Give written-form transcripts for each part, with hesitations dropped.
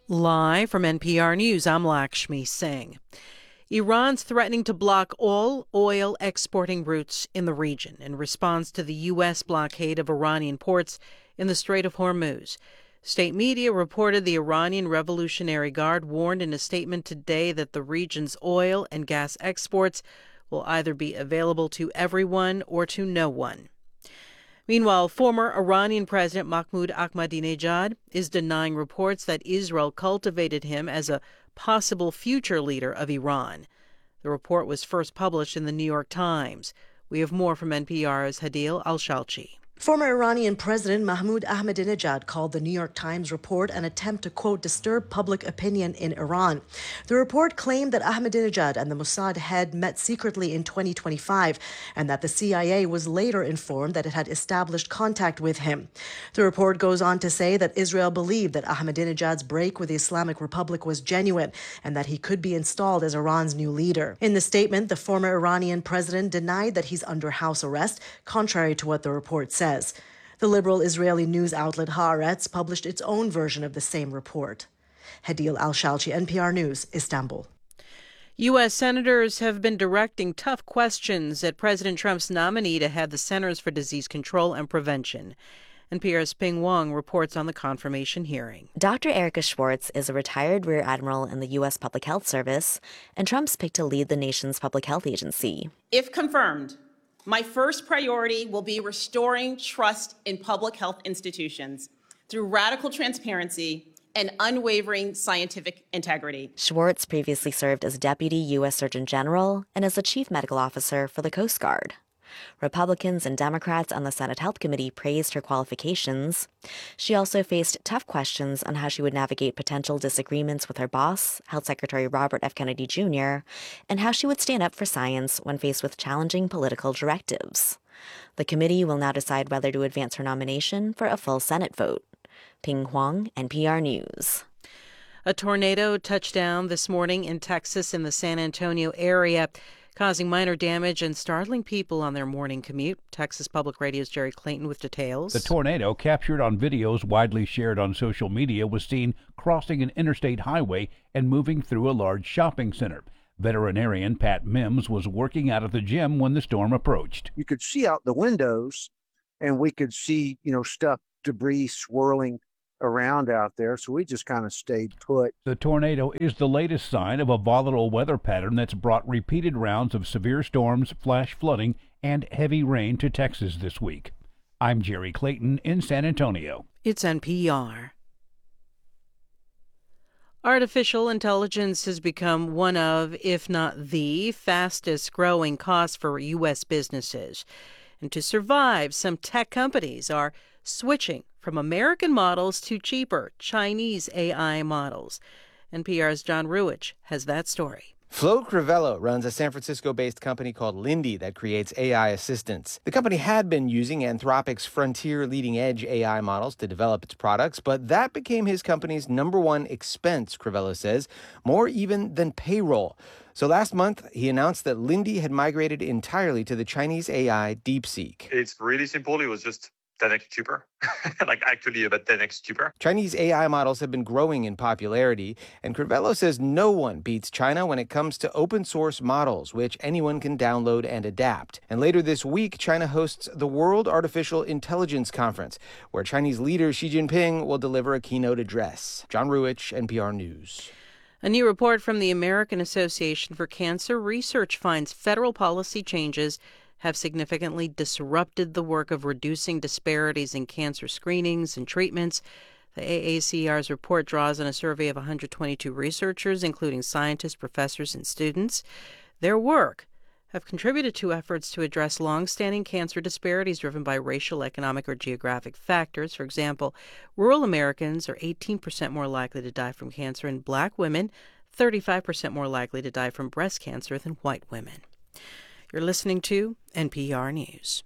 Live from NPR News, I'm Lakshmi Singh. Iran's threatening to block all oil exporting routes in the region in response to the U.S. blockade of Iranian ports in the Strait of Hormuz. State media reported the Iranian Revolutionary Guard warned in a statement today that the region's oil and gas exports will either be available to everyone or to no one. Meanwhile, former Iranian President Mahmoud Ahmadinejad is denying reports that Israel cultivated him as a possible future leader of Iran. The report was first published in the New York Times. We have more from NPR's Hadil Al-Shalchi. Former Iranian President Mahmoud Ahmadinejad called the New York Times report an attempt to, quote, disturb public opinion in Iran. The report claimed that Ahmadinejad and the Mossad head met secretly in 2025 and that the CIA was later informed that it had established contact with him. The report goes on to say that Israel believed that Ahmadinejad's break with the Islamic Republic was genuine and that he could be installed as Iran's new leader. In the statement, the former Iranian president denied that he's under house arrest, contrary to what the report says. The liberal Israeli news outlet Haaretz published its own version of the same report. Hadil Al-Shalchi, NPR News, Istanbul. U.S. senators have been directing tough questions at President Trump's nominee to head the Centers for Disease Control and Prevention. NPR's Ping Wong reports on the confirmation hearing. Dr. Erica Schwartz is a retired Rear Admiral in the U.S. Public Health Service, and Trump's picked to lead the nation's public health agency. If confirmed, my first priority will be restoring trust in public health institutions through radical transparency and unwavering scientific integrity. Schwartz previously served as Deputy U.S. Surgeon General and as the Chief Medical Officer for the Coast Guard. Republicans and Democrats on the Senate Health Committee praised her qualifications. She also faced tough questions on how she would navigate potential disagreements with her boss, Health Secretary Robert F. Kennedy Jr., and how she would stand up for science when faced with challenging political directives. The committee will now decide whether to advance her nomination for a full Senate vote. Ping Huang, NPR News. A tornado touched down this morning in Texas in the San Antonio area, causing minor damage and startling people on their morning commute. Texas Public Radio's Jerry Clayton with details. The tornado, captured on videos widely shared on social media, was seen crossing an interstate highway and moving through a large shopping center. Veterinarian Pat Mims was working out at the gym when the storm approached. You could see out the windows, and we could see, stuff, debris swirling around out there, so we just kind of stayed put. The tornado is the latest sign of a volatile weather pattern that's brought repeated rounds of severe storms, flash flooding, and heavy rain to Texas this week. I'm Jerry Clayton in San Antonio. It's NPR. Artificial intelligence has become one of, if not the, fastest growing costs for U.S. businesses. And to survive, some tech companies are switching from American models to cheaper Chinese AI models. NPR's John Ruich has that story. Flo Crivello runs a San Francisco-based company called Lindy that creates AI assistants. The company had been using Anthropic's frontier leading-edge AI models to develop its products, but that became his company's number one expense, Crivello says, more even than payroll. So last month, he announced that Lindy had migrated entirely to the Chinese AI DeepSeek. It's really simple. It was just 10x cheaper, actually about 10x cheaper. Chinese AI models have been growing in popularity, and Crivello says no one beats China when it comes to open source models, which anyone can download and adapt. And later this week, China hosts the World Artificial Intelligence Conference, where Chinese leader Xi Jinping will deliver a keynote address. John Ruich, NPR News. A new report from the American Association for Cancer Research finds federal policy changes have significantly disrupted the work of reducing disparities in cancer screenings and treatments. The AACR's report draws on a survey of 122 researchers, including scientists, professors, and students. Their work have contributed to efforts to address longstanding cancer disparities driven by racial, economic, or geographic factors. For example, rural Americans are 18% more likely to die from cancer, and black women 35% more likely to die from breast cancer than white women. You're listening to NPR News.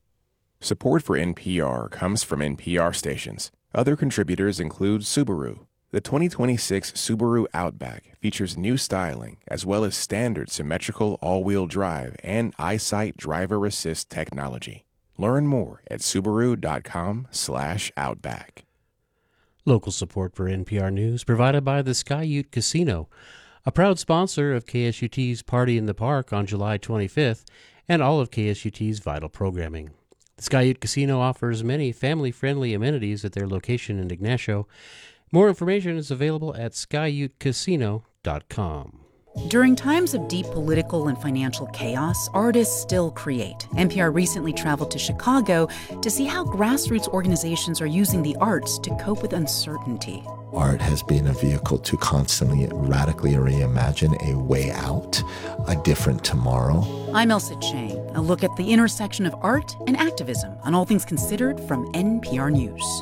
Support for NPR comes from NPR stations. Other contributors include Subaru. The 2026 Subaru Outback features new styling as well as standard symmetrical all-wheel drive and EyeSight driver assist technology. Learn more at Subaru.com/Outback. Local support for NPR News provided by the Sky Ute Casino, a proud sponsor of KSUT's Party in the Park on July 25th and all of KSUT's vital programming. The Sky Ute Casino offers many family-friendly amenities at their location in Ignacio. More information is available at skyutecasino.com. During times of deep political and financial chaos, artists still create. NPR recently traveled to Chicago to see how grassroots organizations are using the arts to cope with uncertainty. Art has been a vehicle to constantly radically reimagine a way out, a different tomorrow. I'm Elsa Chang. A look at the intersection of art and activism on All Things Considered from NPR News.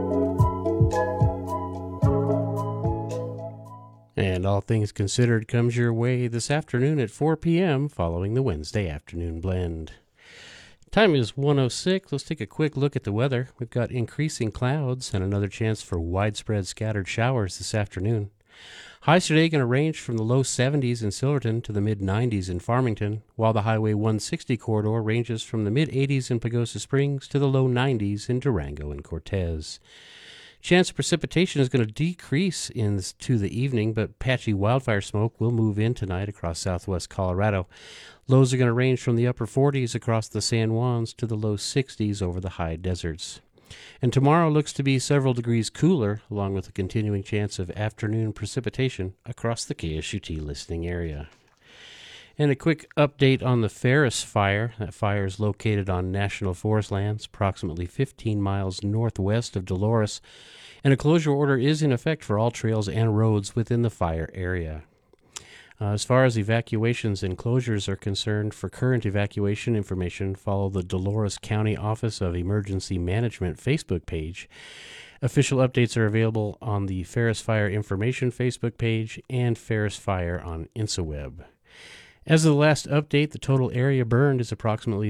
And All Things Considered comes your way this afternoon at 4 p.m. following the Wednesday afternoon blend. Time is 1:06. Let's take a quick look at the weather. We've got increasing clouds and another chance for widespread scattered showers this afternoon. Highs today going to range from the low 70s in Silverton to the mid-90s in Farmington, while the Highway 160 corridor ranges from the mid-80s in Pagosa Springs to the low 90s in Durango and Cortez. Chance of precipitation is going to decrease into the evening, but patchy wildfire smoke will move in tonight across southwest Colorado. Lows are going to range from the upper 40s across the San Juans to the low 60s over the high deserts. And tomorrow looks to be several degrees cooler, along with a continuing chance of afternoon precipitation across the KSUT listening area. And a quick update on the Ferris Fire. That fire is located on National Forest lands, approximately 15 miles northwest of Dolores, and a closure order is in effect for all trails and roads within the fire area. As far as evacuations and closures are concerned, for current evacuation information, follow the Dolores County Office of Emergency Management Facebook page. Official updates are available on the Ferris Fire Information Facebook page and Ferris Fire on InstaWeb. As of the last update, the total area burned is approximately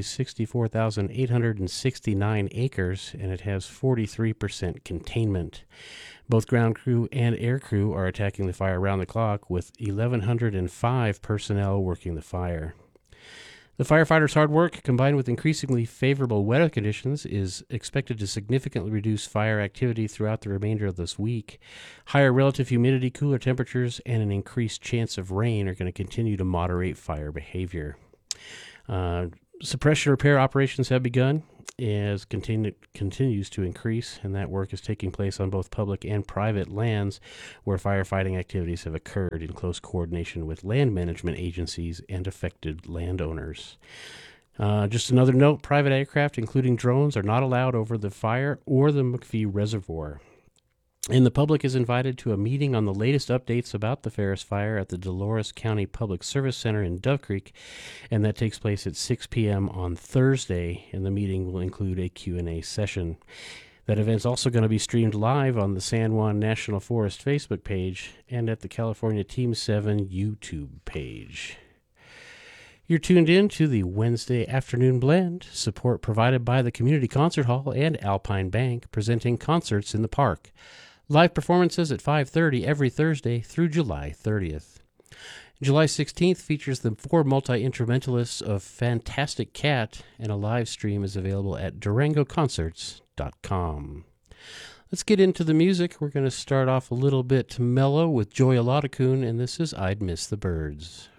64,869 acres, and it has 43% containment. Both ground crew and air crew are attacking the fire around the clock, with 1,105 personnel working the fire. The firefighters' hard work, combined with increasingly favorable weather conditions, is expected to significantly reduce fire activity throughout the remainder of this week. Higher relative humidity, cooler temperatures, and an increased chance of rain are going to continue to moderate fire behavior. Suppression repair operations have begun as continues to increase, and that work is taking place on both public and private lands where firefighting activities have occurred in close coordination with land management agencies and affected landowners. Just another note, private aircraft, including drones, are not allowed over the fire or the McPhee Reservoir. And the public is invited to a meeting on the latest updates about the Ferris Fire at the Dolores County Public Service Center in Dove Creek, and that takes place at 6 p.m. on Thursday, and the meeting will include a Q&A session. That event's also going to be streamed live on the San Juan National Forest Facebook page and at the California Team 7 YouTube page. You're tuned in to the Wednesday Afternoon Blend, support provided by the Community Concert Hall and Alpine Bank, presenting Concerts in the Park. Live performances at 5:30 every Thursday through July 30th. July 16th features the 4 multi-instrumentalists of Fantastic Cat, and a live stream is available at durangoconcerts.com. Let's get into the music. We're going to start off a little bit mellow with Joy Olatakun, and this is I'd Miss the Birds.